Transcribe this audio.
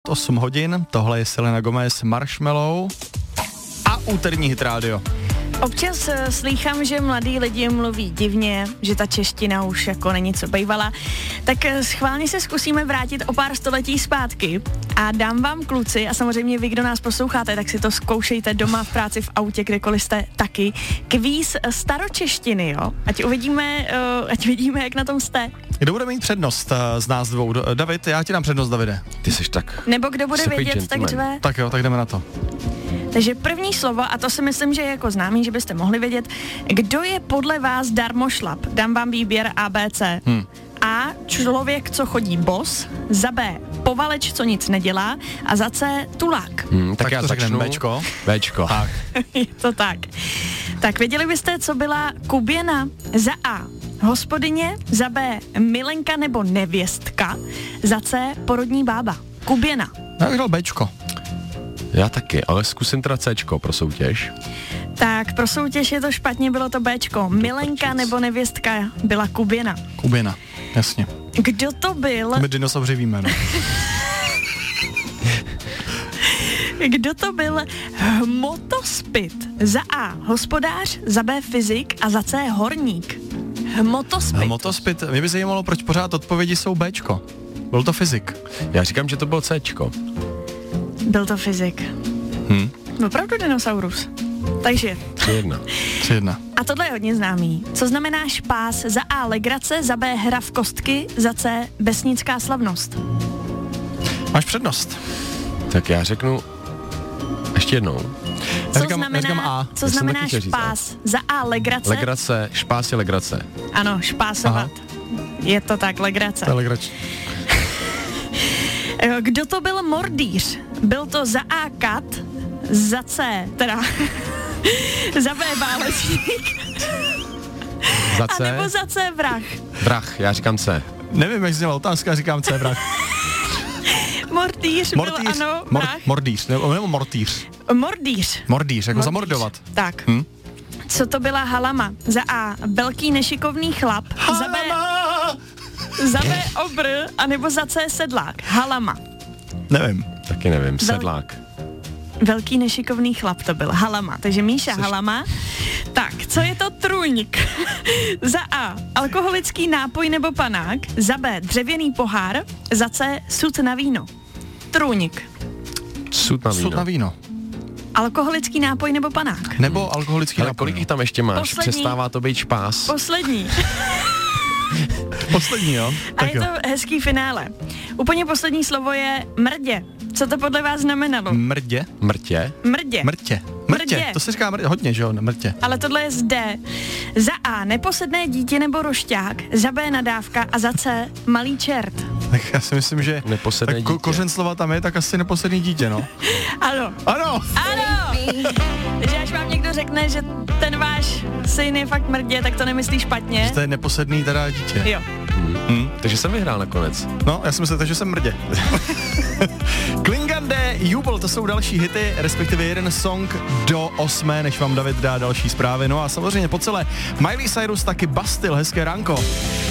8 hodin, tohle je Selena Gomez, Marshmallow a úterní Hit Radio. Občas slýchám, že mladí lidi mluví divně, že ta čeština už jako není co bejvala, tak schválně se zkusíme vrátit o pár století zpátky a dám vám, kluci, a samozřejmě vy, kdo nás posloucháte, tak si to zkoušejte doma, v práci, v autě, kdekoliv jste taky, kvíz staročeštiny, jo? Ať vidíme, jak na tom jste. Kdo bude mít přednost z nás dvou? David, já ti dám přednost, Davide. Ty jsi tak... Nebo kdo bude vědět, tak řve. Tak jo, tak jdeme na to. Takže první slovo, a to si myslím, že je jako známý, že byste mohli vědět, kdo je podle vás darmošlap? Dám vám výběr ABC. A. Člověk, co chodí bos, za B. Povaleč, co nic nedělá, a za C. Tulák. Tak já začnu. Bčko. Bčko. Tak. Je to tak. Tak věděli byste, co byla Kuběna? Za A. Hospodyně, za B. Milenka nebo nevěstka, za C. Porodní bába. Kuběna. Já bych dal Bčko. Já taky, ale zkusím teda Cčko pro soutěž. Tak, pro soutěž je to špatně, bylo to Bčko. Milenka nebo nevěstka byla Kuběna. Kuběna, jasně. Kdo to byl? My dinosauři víme, no. Kdo to byl hmotospit? Za A. Hospodář, za B. fyzik a za C. horník. Hmotospit. Mě by zajímalo, proč pořád odpovědi jsou Bčko. Byl to fyzik. Já říkám, že to byl Cčko. Byl to fyzik. Opravdu dinosaurus. Takže 3-1. A tohle je hodně známý. Co znamená špás? Za A. legrace, za B. hra v kostky, za C. besnická slavnost. Máš přednost. Tak já řeknu ještě jednou. Co znamená špás? Za A. legrace. Legrace, špás je legrace. Ano, špásovat. Aha. Je to tak, legrace. To je legrač. Kdo to byl mordýř? Byl to za A. kat, za C. za B. válečník. Za C? A nebo za C. vrah. Vrah, já říkám C. Nevím, jak zněla otázka, říkám C. vrah. Mordýř byl, ano, vrah. Mordýř, nebo mortýř. Mordýř, jako zamordovat. Tak. Co to byla halama? Za A. velký nešikovný chlap. Za B. obr, anebo za C. sedlák. Halama. Nevím. Taky nevím, sedlák. Velký nešikovný chlap to byl. Halama. Takže Míša halama. Tak, co je to trůňk? Za A. alkoholický nápoj nebo panák. Za B. dřevěný pohár. Za C. sud na víno. Trůňk. Sud na víno. Alkoholický nápoj nebo panák. Nebo alkoholický nápoj. Ale kolik jich tam ještě máš? Poslední. Přestává to být špás. Poslední, jo? A je to hezký finále. Úplně poslední slovo je mrdě. Co to podle vás znamenalo? Mrdě. To se říká hodně, že jo? Mrtě. Ale tohle je z D. Za A. neposedné dítě nebo rošťák. Za B. nadávka a za C. malý čert. Tak já si myslím, že neposedné dítě. Kořen slova tam je, tak asi neposedný dítě, no. Ano. Takže až vám někdo řekne, že ten váš syn je fakt mrdě, tak to nemyslí špatně. Že to je neposedný teda dítě. Jo. Takže jsem vyhrál nakonec. No, já si myslím, že jsem mrdě. Klingande, Jubel, to jsou další hity, respektive jeden song do 8, než vám David dá další zprávy. No a samozřejmě po celé Miley Cyrus taky Bastille, hezké ránko.